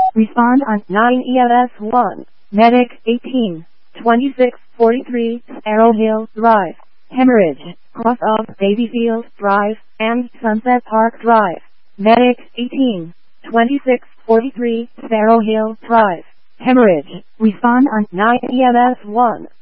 Respond on 9 EMS 1. Medic 18. 2643 Arrow Hill Drive. Hemorrhage. Cross of Davyfield Drive and Sunset Park Drive. Medic 18. 2643 Sparrow Hill Drive. Hemorrhage. Respond on 9 EMS 1.